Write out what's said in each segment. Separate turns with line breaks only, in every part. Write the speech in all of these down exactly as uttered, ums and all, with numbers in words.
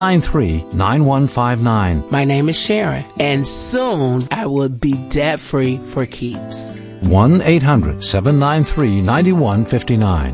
nine three nine one five nine.
My name is Sharon, and soon I will be debt-free for keeps.
one eight hundred seven nine three nine one five nine.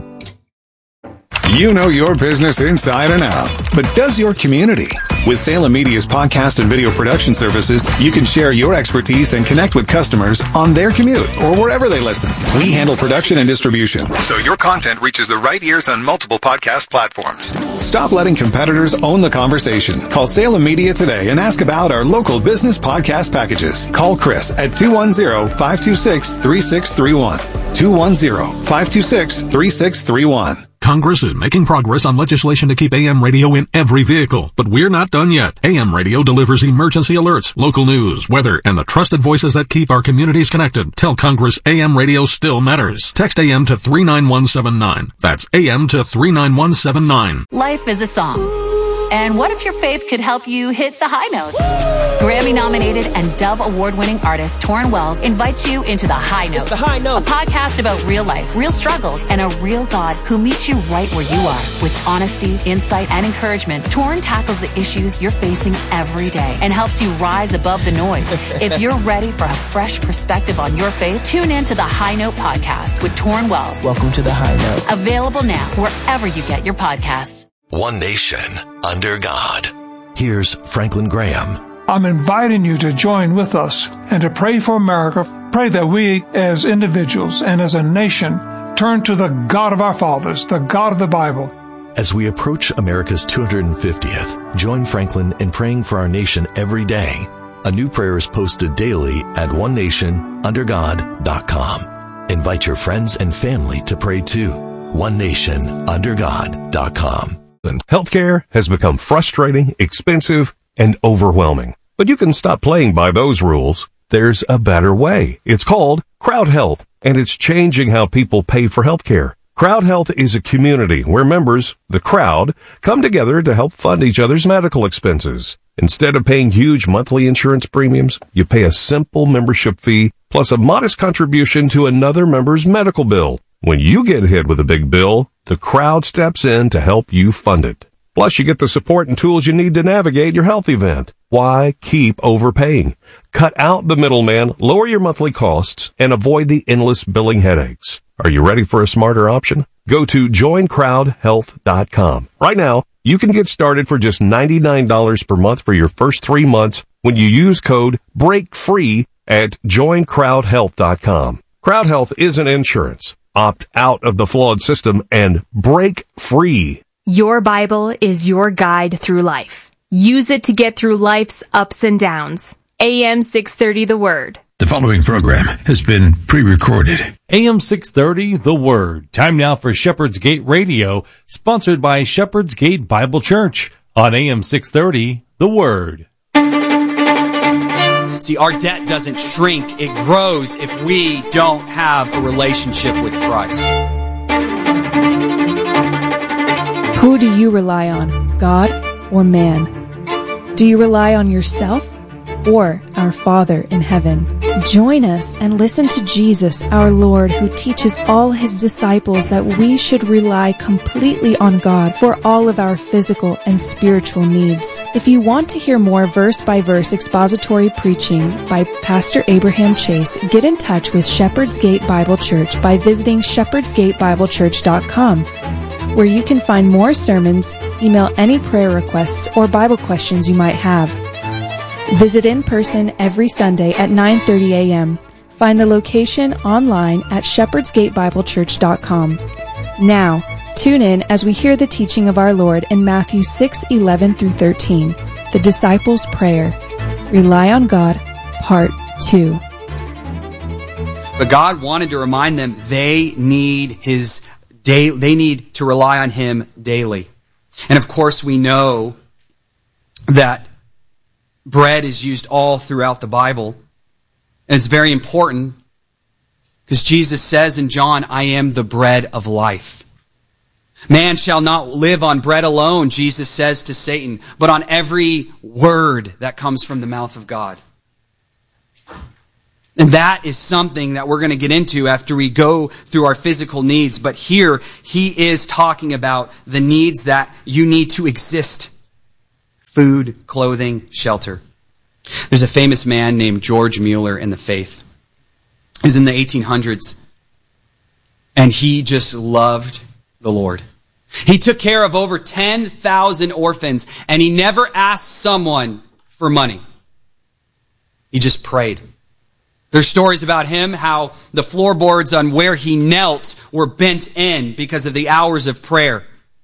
You know your business inside and out, but does your community? With Salem Media's podcast and video production services, you can share your expertise and connect with customers on their commute or wherever they listen. We handle production and distribution, so your content reaches the right ears on multiple podcast platforms. Stop letting competitors own the conversation. Call Salem Media today and ask about our local business podcast packages. Call Chris at two one zero, five two six, three six three one. two one zero, five two six, three six three one.
Congress is making progress on legislation to keep A M radio in every vehicle, but we're not done yet. A M radio delivers emergency alerts, local news, weather, and the trusted voices that keep our communities connected. Tell Congress A M radio still matters. Text A M to three nine one seven nine. That's A M to three nine one seven nine.
Life is a song. And what if your faith could help you hit the high notes? Grammy-nominated and Dove Award-winning artist Torrin Wells invites you into The High Note.
It's The High Note.
A podcast about real life, real struggles, and a real God who meets you right where you are. With honesty, insight, and encouragement, Torrin tackles the issues you're facing every day and helps you rise above the noise. If you're ready for a fresh perspective on your faith, tune in to The High Note podcast with Torrin Wells.
Welcome to The High Note.
Available now wherever you get your podcasts.
One nation under God. Here's Franklin Graham.
I'm inviting you to join with us and to pray for America. Pray that we as individuals and as a nation turn to the God of our fathers, the God of the Bible.
As we approach America's two hundred fiftieth, join Franklin in praying for our nation every day. A new prayer is posted daily at one nation under god dot com. Invite your friends and family to pray too. one nation under god dot com.
Healthcare has become frustrating, expensive, and overwhelming. But you can stop playing by those rules. There's a better way. It's called Crowd Health, and it's changing how people pay for healthcare. Crowd Health is a community where members, the crowd, come together to help fund each other's medical expenses. Instead of paying huge monthly insurance premiums, you pay a simple membership fee plus a modest contribution to another member's medical bill. When you get hit with a big bill, the crowd steps in to help you fund it. Plus, you get the support and tools you need to navigate your health event. Why keep overpaying? Cut out the middleman, lower your monthly costs, and avoid the endless billing headaches. Are you ready for a smarter option? Go to join crowd health dot com. Right now, you can get started for just ninety-nine dollars per month for your first three months when you use code BREAKFREE at join crowd health dot com. Crowd Health isn't insurance. Opt out of the flawed system and break free.
Your Bible is your guide through life. Use it to get through life's ups and downs. A M six thirty The Word.
The following program has been pre-recorded.
A M six thirty The Word. Time now for Shepherd's Gate Radio, sponsored by Shepherd's Gate Bible Church on A M six thirty The Word.
See, our debt doesn't shrink, it grows if we don't have a relationship with Christ.
Who do you rely on, God or man? Do you rely on yourself or our Father in heaven? Join us and listen to Jesus, our Lord, who teaches all his disciples that we should rely completely on God for all of our physical and spiritual needs. If you want to hear more verse-by-verse expository preaching by Pastor Abraham Chase, get in touch with Shepherd's Gate Bible Church by visiting shepherds gate bible church dot com, where you can find more sermons, email any prayer requests or Bible questions you might have. Visit in person every Sunday at nine thirty a.m. Find the location online at shepherds gate bible church dot com. Now, tune in as we hear the teaching of our Lord in Matthew six eleven through thirteen, the Disciples' Prayer. Rely on God, Part two.
But God wanted to remind them they need His day, they need to rely on Him daily. And of course, we know that bread is used all throughout the Bible. And it's very important because Jesus says in John, I am the bread of life. Man shall not live on bread alone, Jesus says to Satan, but on every word that comes from the mouth of God. And that is something that we're going to get into after we go through our physical needs. But here, he is talking about the needs that you need to exist. food, clothing, shelter. There's a famous man named George Mueller in the faith. He was in the eighteen hundreds, and he just loved the Lord. He took care of over ten thousand orphans, and he never asked someone for money. He just prayed. There's stories about him, how the floorboards on where he knelt were bent in because of the hours of prayer.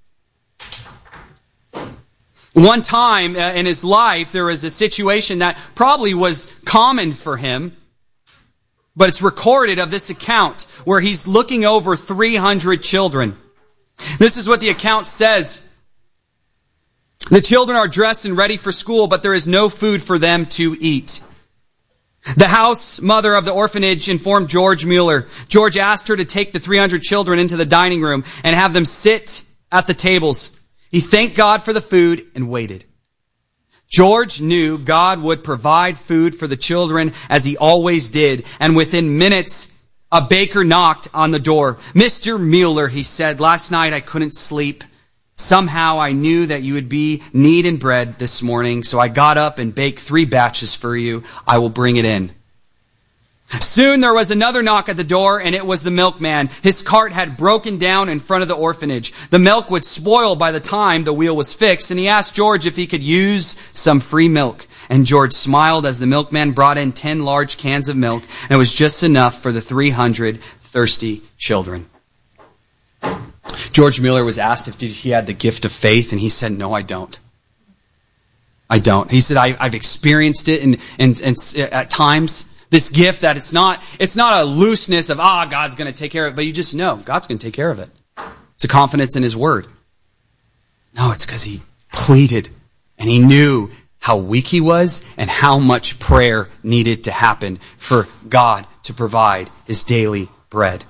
One time in his life, there was a situation that probably was common for him, but it's recorded of this account where he's looking over three hundred children. This is what the account says. The children are dressed and ready for school, but there is no food for them to eat. The house mother of the orphanage informed George Mueller. George asked her to take the three hundred children into the dining room and have them sit at the tables. He thanked God for the food and waited. George knew God would provide food for the children as he always did, and within minutes, a baker knocked on the door. Mister Mueller, he said, last night I couldn't sleep. Somehow I knew that you would be needing bread this morning, so I got up and baked three batches for you. I will bring it in. Soon there was another knock at the door, and it was the milkman. His cart had broken down in front of the orphanage. The milk would spoil by the time the wheel was fixed, and he asked George if he could use some free milk. And George smiled as the milkman brought in ten large cans of milk, and it was just enough for the three hundred thirsty children. George Mueller was asked if he had the gift of faith, and he said, no, I don't. I don't. He said, I, I've experienced it in, in, in, at times, this gift that it's not, it's not a looseness of, ah, God's going to take care of it, but you just know God's going to take care of it. It's a confidence in His Word. No, it's because he pleaded, and he knew how weak he was and how much prayer needed to happen for God to provide his daily bread.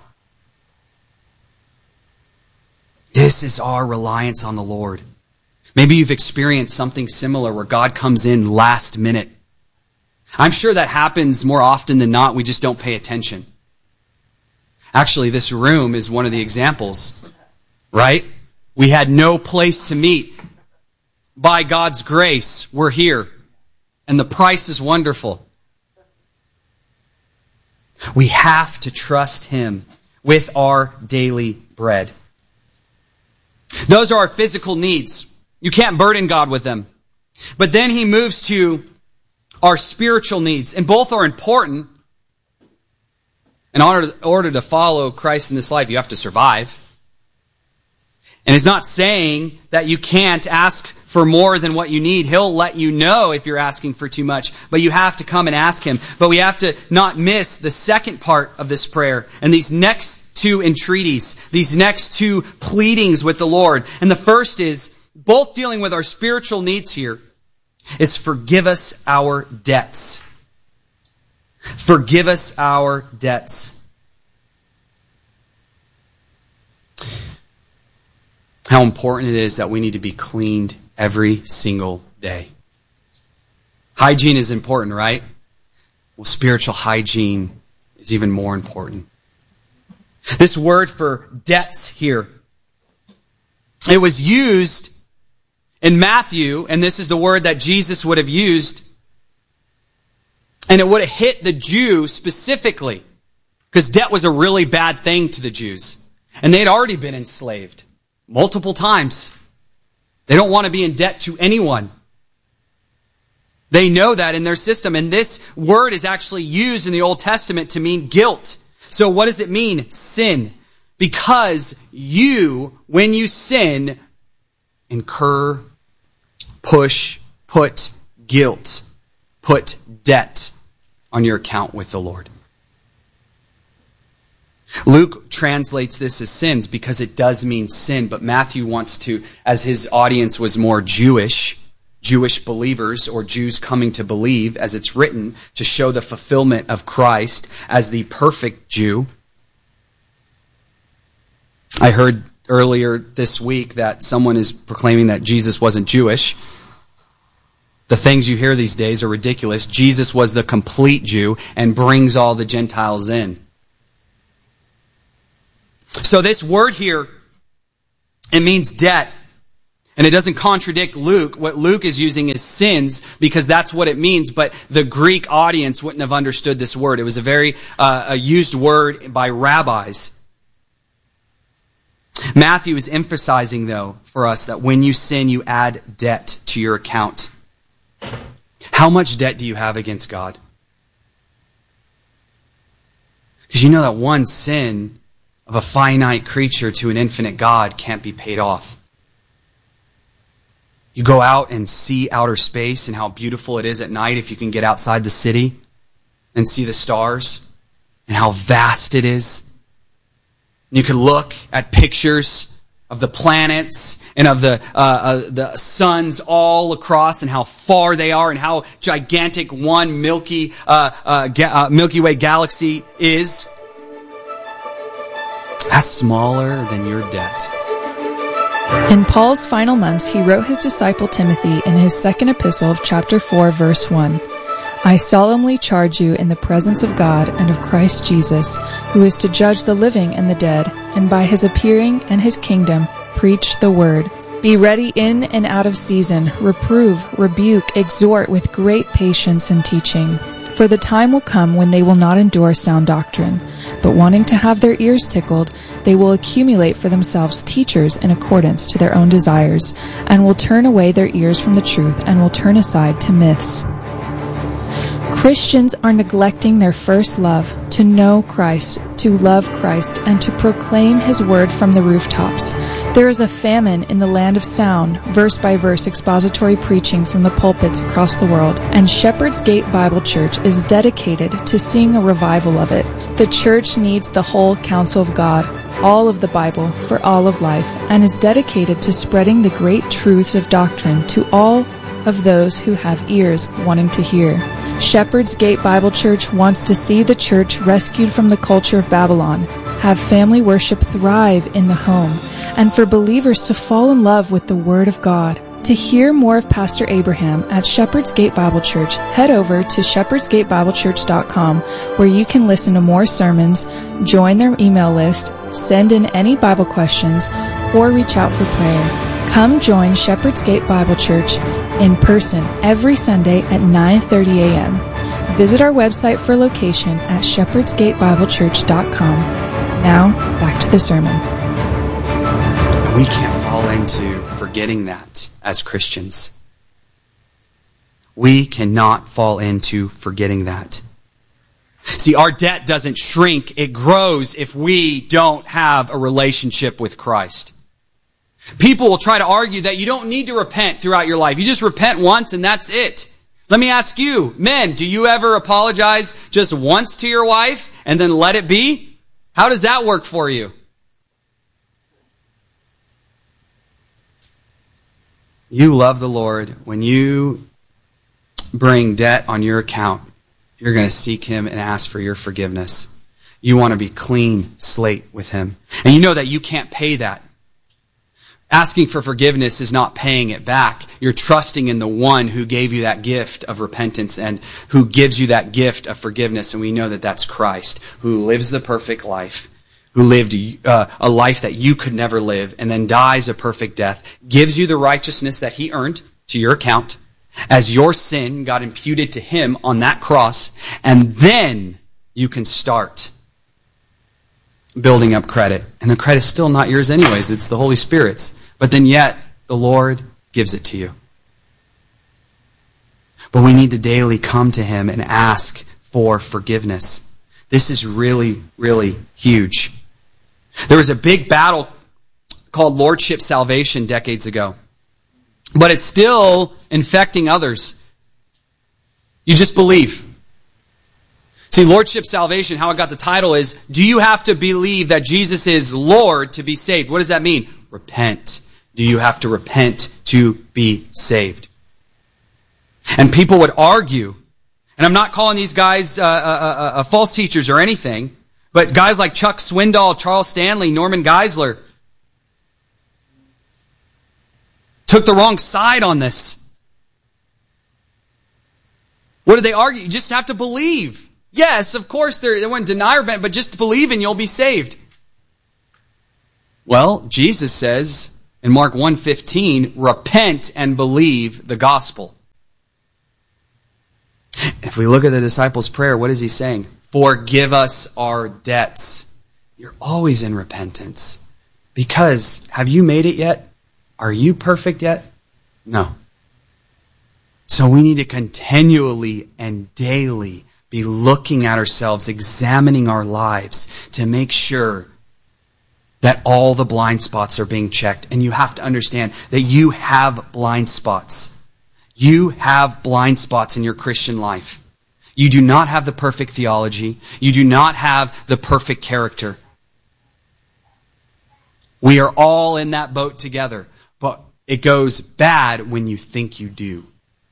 This is our reliance on the Lord. Maybe you've experienced something similar where God comes in last minute. I'm sure that happens more often than not. We just don't pay attention. Actually, this room is one of the examples, right? We had no place to meet. By God's grace, we're here. And the price is wonderful. We have to trust Him with our daily bread. Those are our physical needs. You can't burden God with them. But then He moves to our spiritual needs. And both are important. In order to, order to follow Christ in this life, you have to survive. And He's not saying that you can't ask for more than what you need. He'll let you know if you're asking for too much. But you have to come and ask Him. But we have to not miss the second part of this prayer. And these next two entreaties, these next two pleadings with the Lord. And the first is, both dealing with our spiritual needs here, is forgive us our debts. Forgive us our debts. How important it is that we need to be cleaned every single day. Hygiene is important, right? Well, spiritual hygiene is even more important. This word for debts here, it was used in Matthew, and this is the word that Jesus would have used, and it would have hit the Jew specifically, because debt was a really bad thing to the Jews. And they'd already been enslaved multiple times. They don't want to be in debt to anyone. They know that in their system. And this word is actually used in the Old Testament to mean guilt. So what does it mean? Sin. Because you, when you sin, incur, push, put guilt, put debt on your account with the Lord. Luke translates this as sins because it does mean sin, but Matthew wants to, as his audience was more Jewish, Jewish believers or Jews coming to believe, as it's written, to show the fulfillment of Christ as the perfect Jew. I heard earlier this week that someone is proclaiming that Jesus wasn't Jewish. The things you hear these days are ridiculous. Jesus was the complete Jew and brings all the Gentiles in. So this word here, it means debt. And it doesn't contradict Luke. What Luke is using is sins because that's what it means. But the Greek audience wouldn't have understood this word. It was a very uh, a used word by rabbis. Matthew is emphasizing, though, for us that when you sin, you add debt to your account. How much debt do you have against God? Because you know that one sin of a finite creature to an infinite God can't be paid off. You go out and see outer space and how beautiful it is at night if you can get outside the city and see the stars and how vast it is. You can look at pictures of the planets and of the uh, uh, the suns all across and how far they are and how gigantic one Milky uh, uh, ga- uh, Milky Way galaxy is. That's smaller than your debt.
In Paul's final months, he wrote his disciple Timothy in his second epistle of chapter four, verse one. I solemnly charge you in the presence of God and of Christ Jesus, who is to judge the living and the dead, and by his appearing and his kingdom, preach the word. Be ready in and out of season, reprove, rebuke, exhort with great patience and teaching. For the time will come when they will not endure sound doctrine, but wanting to have their ears tickled, they will accumulate for themselves teachers in accordance to their own desires, and will turn away their ears from the truth and will turn aside to myths. Christians are neglecting their first love, to know Christ, to love Christ, and to proclaim his word from the rooftops. There is a famine in the land of sound, verse by verse expository preaching from the pulpits across the world, and Shepherd's Gate Bible Church is dedicated to seeing a revival of it. The church needs the whole counsel of God, all of the Bible, for all of life, and is dedicated to spreading the great truths of doctrine to all of those who have ears wanting to hear. Shepherd's Gate Bible Church wants to see the church rescued from the culture of Babylon, have family worship thrive in the home, and for believers to fall in love with the Word of God. To hear more of Pastor Abraham at Shepherd's Gate Bible Church, head over to shepherds gate bible church dot com, where you can listen to more sermons, join their email list, send in any Bible questions, or reach out for prayer. Come join Shepherd's Gate Bible Church in person every Sunday at nine thirty a.m. Visit our website for location at shepherds gate bible church dot com. Now, back to the sermon.
We can't fall into forgetting that as Christians. We cannot fall into forgetting that. See, our debt doesn't shrink, it grows if we don't have a relationship with Christ. People will try to argue that you don't need to repent throughout your life. You just repent once and that's it. Let me ask you, men, do you ever apologize just once to your wife and then let it be? How does that work for you? You love the Lord. When you bring debt on your account, you're going to seek him and ask for your forgiveness. You want to be clean slate with him. And you know that you can't pay that. Asking for forgiveness is not paying it back. You're trusting in the one who gave you that gift of repentance and who gives you that gift of forgiveness. And we know that that's Christ, who lives the perfect life, who lived uh, a life that you could never live, and then dies a perfect death, gives you the righteousness that he earned to your account as your sin got imputed to him on that cross. And then you can start building up credit. And the credit's still not yours anyways. It's the Holy Spirit's. But then yet, the Lord gives it to you. But we need to daily come to him and ask for forgiveness. This is really, really huge. There was a big battle called Lordship Salvation decades ago. But it's still infecting others. You just believe. See, Lordship Salvation, how it got the title is, do you have to believe that Jesus is Lord to be saved? What does that mean? Repent. Do you have to repent to be saved? And people would argue, and I'm not calling these guys uh, uh, uh, false teachers or anything, but guys like Chuck Swindoll, Charles Stanley, Norman Geisler took the wrong side on this. What did they argue? You just have to believe. Yes, of course, they wouldn't deny or repent, but just believe and you'll be saved. Well, Jesus says In Mark one fifteen, repent and believe the gospel. If we look at the disciples' prayer, what is he saying? Forgive us our debts. You're always in repentance. Because, have you made it yet? Are you perfect yet? No. So we need to continually and daily be looking at ourselves, examining our lives to make sure that all the blind spots are being checked. And you have to understand that you have blind spots. You have blind spots in your Christian life. You do not have the perfect theology. You do not have the perfect character. We are all in that boat together. But it goes bad when you think you do.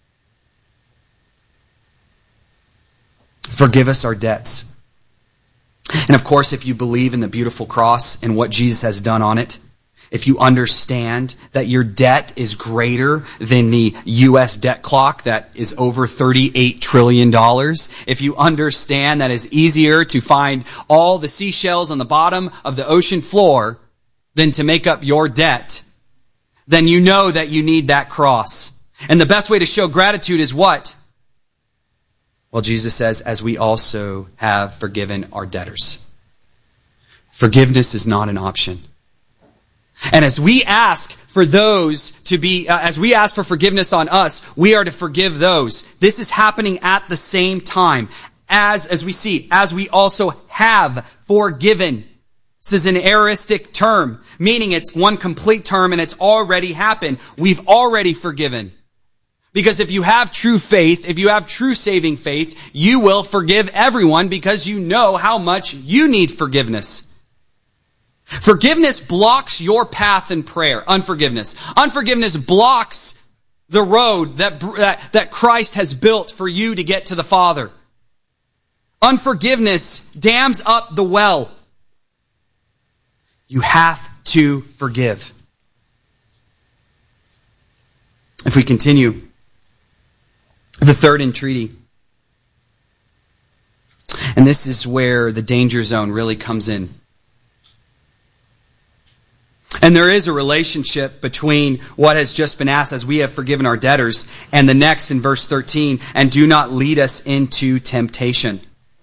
Forgive us our debts. And of course, if you believe in the beautiful cross and what Jesus has done on it, if you understand that your debt is greater than the U S debt clock that is over thirty-eight trillion dollars, if you understand that it's easier to find all the seashells on the bottom of the ocean floor than to make up your debt, then you know that you need that cross. And the best way to show gratitude is what? Well, Jesus says, as we also have forgiven our debtors. Forgiveness is not an option. And as we ask for those to be, uh, as we ask for forgiveness on us, we are to forgive those. This is happening at the same time as, as we see, as we also have forgiven. This is an aoristic term, meaning it's one complete term and it's already happened. We've already forgiven. Because if you have true faith, if you have true saving faith, you will forgive everyone because you know how much you need forgiveness. Forgiveness blocks your path in prayer. Unforgiveness. Unforgiveness blocks the road that, that, that Christ has built for you to get to the Father. Unforgiveness dams up the well. You have to forgive. If we continue, the third entreaty. And this is where the danger zone really comes in. And there is a relationship between what has just been asked, as we have forgiven our debtors, and the next in verse thirteen, and do not lead us into temptation.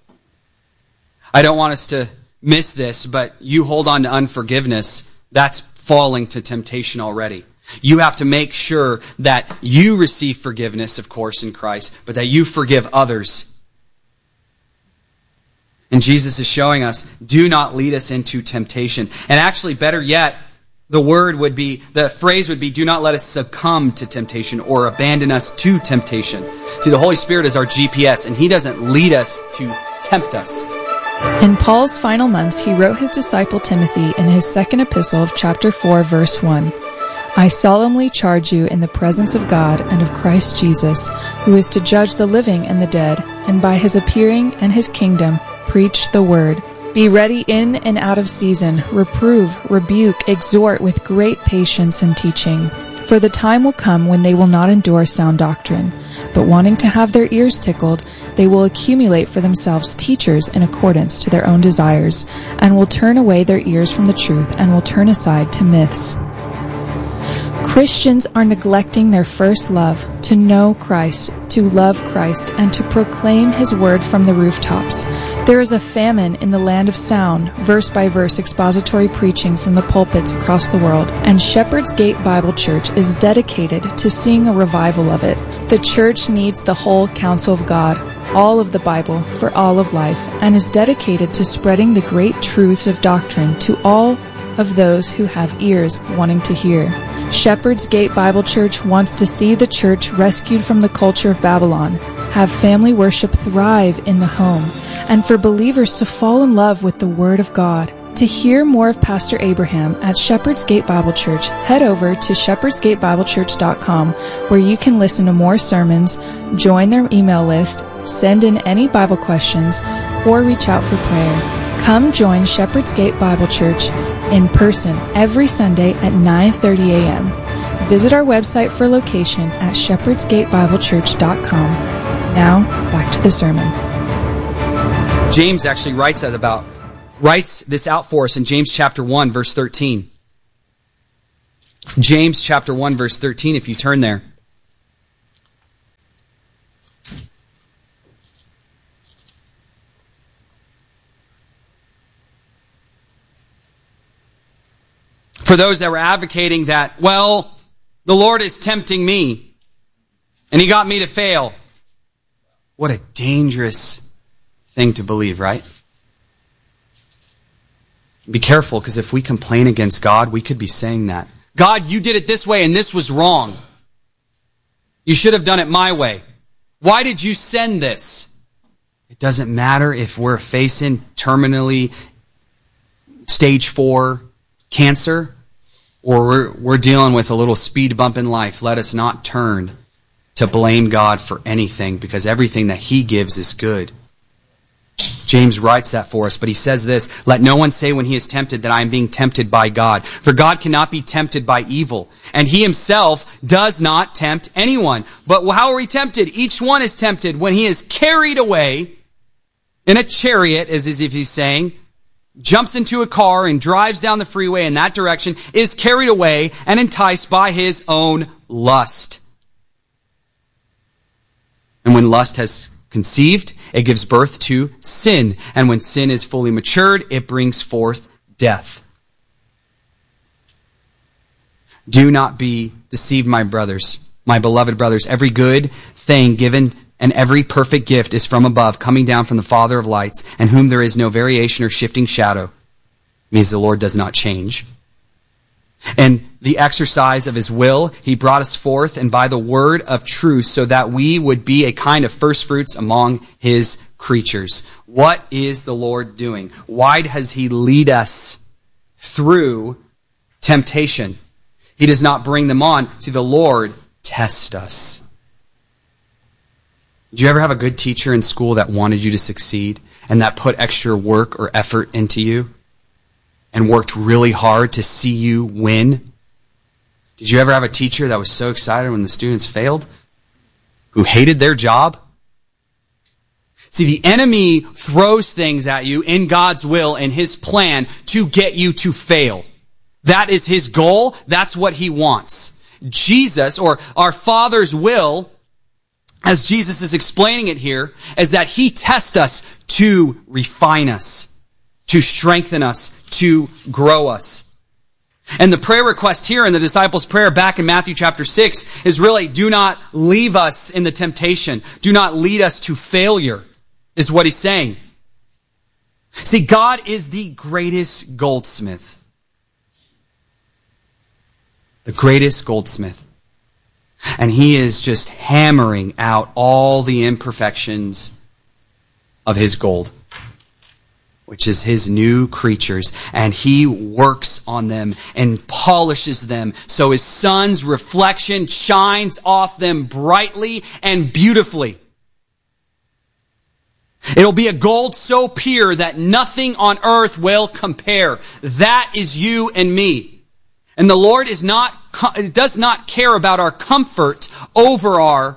I don't want us to miss this, but you hold on to unforgiveness, that's falling to temptation already. You have to make sure that you receive forgiveness, of course, in Christ, but that you forgive others. And Jesus is showing us, do not lead us into temptation. And actually, better yet, the word would be, the phrase would be, do not let us succumb to temptation or abandon us to temptation. See, the Holy Spirit is our G P S, and He doesn't lead us to tempt us.
In Paul's final months, he wrote his disciple Timothy in his second epistle of chapter four, verse one. I solemnly charge you in the presence of God and of Christ Jesus, who is to judge the living and the dead, and by his appearing and his kingdom, preach the word. Be ready in and out of season, reprove, rebuke, exhort with great patience and teaching. For the time will come when they will not endure sound doctrine, but wanting to have their ears tickled, they will accumulate for themselves teachers in accordance to their own desires, and will turn away their ears from the truth and will turn aside to myths. Christians are neglecting their first love, to know Christ, to love Christ, and to proclaim His word from the rooftops. There is a famine in the land of sound, verse-by-verse expository preaching from the pulpits across the world, and Shepherd's Gate Bible Church is dedicated to seeing a revival of it. The church needs the whole counsel of God, all of the Bible, for all of life, and is dedicated to spreading the great truths of doctrine to all of those who have ears wanting to hear. Shepherd's Gate Bible Church wants to see the church rescued from the culture of Babylon, have family worship thrive in the home, and for believers to fall in love with the Word of God. To hear more of Pastor Abraham at Shepherd's Gate Bible Church, head over to shepherds gate bible church dot com, where you can listen to more sermons, join their email list, send in any Bible questions, or reach out for prayer. Come join Shepherd's Gate Bible Church in person every Sunday at nine thirty a.m. Visit our website for location at shepherds gate bible church dot com. Now, back to the sermon.
James actually writes that about, writes this out for us in James chapter one, verse thirteen. James chapter one, verse thirteen, if you turn there. For those that were advocating that, well, the Lord is tempting me, and He got me to fail. What a dangerous thing to believe, right? Be careful, because if we complain against God, we could be saying that. God, you did it this way, and this was wrong. You should have done it my way. Why did you send this? It doesn't matter if we're facing terminally stage four cancer, or we're, we're dealing with a little speed bump in life. Let us not turn to blame God for anything, because everything that He gives is good. James writes that for us, but he says this, let no one say when he is tempted that I am being tempted by God. For God cannot be tempted by evil, and He Himself does not tempt anyone. But how are we tempted? Each one is tempted when he is carried away in a chariot, as if he's saying, jumps into a car and drives down the freeway in that direction, is carried away and enticed by his own lust. And when lust has conceived, it gives birth to sin. And when sin is fully matured, it brings forth death. Do not be deceived, my brothers, my beloved brothers. Every good thing given and every perfect gift is from above, coming down from the Father of lights, in whom there is no variation or shifting shadow. It means the Lord does not change. And the exercise of His will, He brought us forth, and by the word of truth, so that we would be a kind of first fruits among His creatures. What is the Lord doing? Why does He lead us through temptation? He does not bring them on. See, the Lord tests us. Did you ever have a good teacher in school that wanted you to succeed and that put extra work or effort into you and worked really hard to see you win? Did you ever have a teacher that was so excited when the students failed, who hated their job? See, the enemy throws things at you in God's will and His plan to get you to fail. That is His goal. That's what He wants. Jesus, or our Father's will, as Jesus is explaining it here, is that He tests us to refine us, to strengthen us, to grow us. And the prayer request here in the disciples' prayer back in Matthew chapter six is really, do not leave us in the temptation. Do not lead us to failure, is what He's saying. See, God is the greatest goldsmith. The greatest goldsmith. And He is just hammering out all the imperfections of His gold, which is His new creatures. And He works on them and polishes them so His Son's reflection shines off them brightly and beautifully. It'll be a gold so pure that nothing on earth will compare. That is you and me. And the Lord is not, does not care about our comfort over our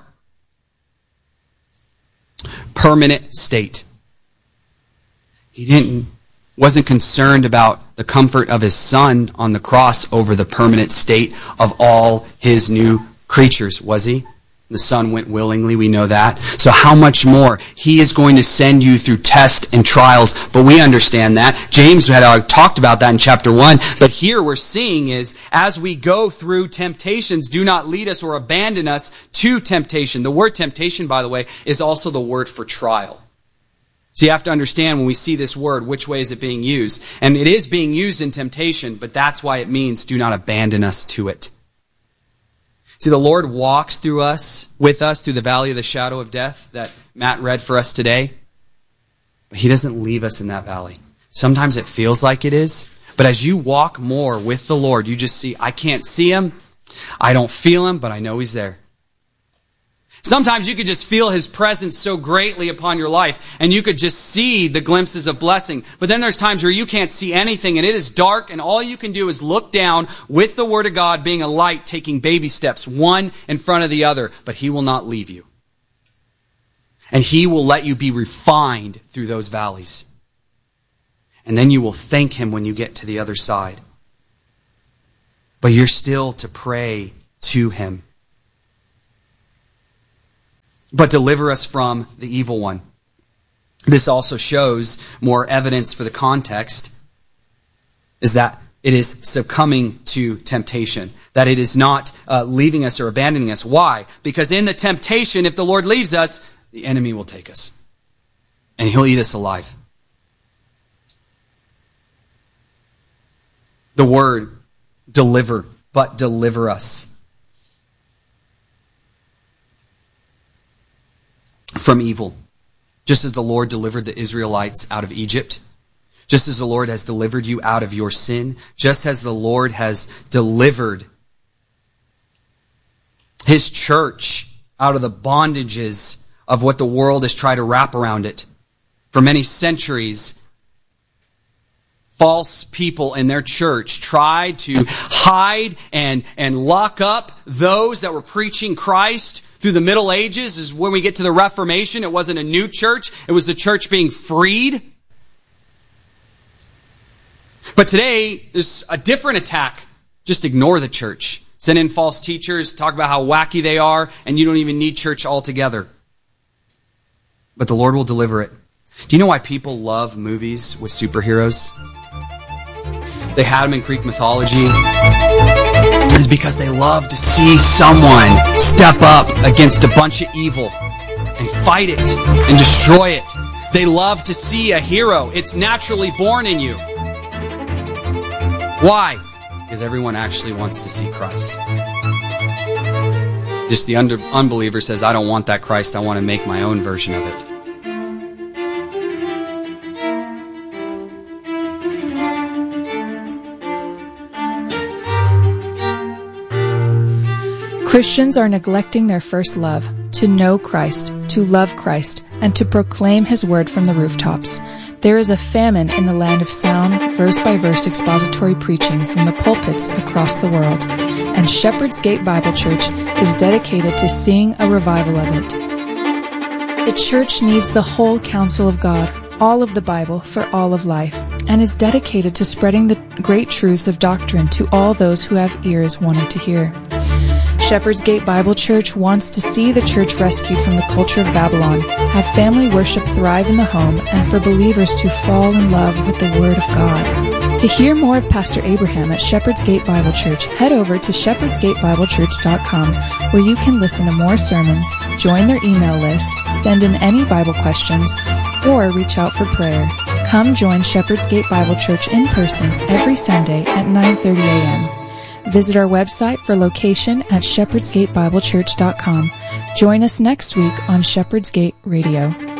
permanent state. He didn't, wasn't concerned about the comfort of His Son on the cross over the permanent state of all His new creatures, was He? The Son went willingly, we know that. So how much more? He is going to send you through tests and trials, but we understand that. James had uh, talked about that in chapter one, but here we're seeing is, as we go through temptations, do not lead us or abandon us to temptation. The word temptation, by the way, is also the word for trial. So you have to understand when we see this word, which way is it being used? And it is being used in temptation, but that's why it means do not abandon us to it. See, the Lord walks through us, with us, through the valley of the shadow of death that Matt read for us today. But He doesn't leave us in that valley. Sometimes it feels like it is. But as you walk more with the Lord, you just see, I can't see Him. I don't feel Him, but I know He's there. Sometimes you could just feel His presence so greatly upon your life, and you could just see the glimpses of blessing. But then there's times where you can't see anything, and it is dark, and all you can do is look down with the Word of God being a light, taking baby steps, one in front of the other. But He will not leave you. And He will let you be refined through those valleys. And then you will thank Him when you get to the other side. But you're still to pray to him. But deliver us from the evil one. This also shows more evidence for the context is that it is succumbing to temptation. That it is not uh, leaving us or abandoning us. Why? Because in the temptation, if the Lord leaves us, the enemy will take us. And he'll eat us alive. The word, deliver, but deliver us from evil. Just as the Lord delivered the Israelites out of Egypt, just as the Lord has delivered you out of your sin, just as the Lord has delivered his church out of the bondages of what the world has tried to wrap around it. For many centuries, false people in their church tried to hide and, and lock up those that were preaching Christ. Through the Middle Ages is when we get to the Reformation. It wasn't a new church. It was the church being freed. But today, there's a different attack. Just ignore the church. Send in false teachers, talk about how wacky they are, and you don't even need church altogether. But the Lord will deliver it. Do you know why people love movies with superheroes? They had them in Greek mythology. Is because they love to see someone step up against a bunch of evil and fight it and destroy it. They love to see a hero. It's naturally born in you. Why? Because everyone actually wants to see Christ. Just the under, unbeliever says, I don't want that Christ. I want to make my own version of it.
Christians are neglecting their first love, to know Christ, to love Christ, and to proclaim his word from the rooftops. There is a famine in the land of sound, verse-by-verse expository preaching from the pulpits across the world, and Shepherd's Gate Bible Church is dedicated to seeing a revival of it. The church needs the whole counsel of God, all of the Bible for all of life, and is dedicated to spreading the great truths of doctrine to all those who have ears wanting to hear. Shepherd's Gate Bible Church wants to see the church rescued from the culture of Babylon, have family worship thrive in the home, and for believers to fall in love with the Word of God. To hear more of Pastor Abraham at Shepherd's Gate Bible Church, head over to shepherds gate bible church dot com, where you can listen to more sermons, join their email list, send in any Bible questions, or reach out for prayer. Come join Shepherd's Gate Bible Church in person every Sunday at nine thirty a.m. Visit our website for location at shepherds gate bible church dot com. Join us next week on Shepherd's Gate Radio.